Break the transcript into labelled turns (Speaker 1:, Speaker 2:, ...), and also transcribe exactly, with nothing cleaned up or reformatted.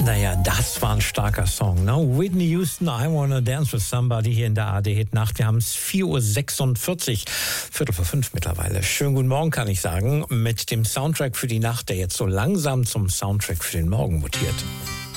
Speaker 1: Naja, das war ein starker Song, ne? Whitney Houston, I Wanna Dance With Somebody hier in der A R D-Hit-Nacht. Wir haben es vier Uhr sechsundvierzig, Viertel vor fünf mittlerweile. Schönen guten Morgen, kann ich sagen, mit dem Soundtrack für die Nacht, der jetzt so langsam zum Soundtrack für den Morgen mutiert.